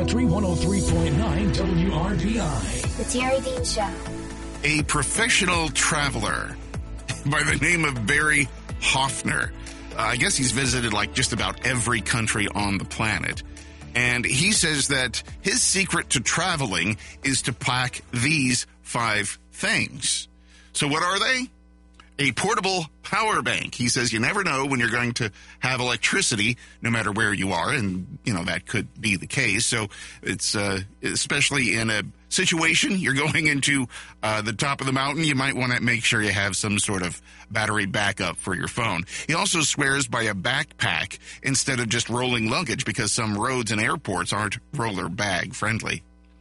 Country 103.9 WRBI. The Terry Dean Show. A professional traveler by the name of Barry Hoffner. I guess he's visited like just about every country on the planet. And he says that his secret to traveling is to pack these 5 things. So what are they? A portable power bank. He says you never know when you're going to have electricity, no matter where you are, and, you know, that could be the case. So it's especially in a situation you're going into the top of the mountain, you might want to make sure you have some sort of battery backup for your phone. He also swears by a backpack instead of just rolling luggage because some roads and airports aren't roller bag friendly.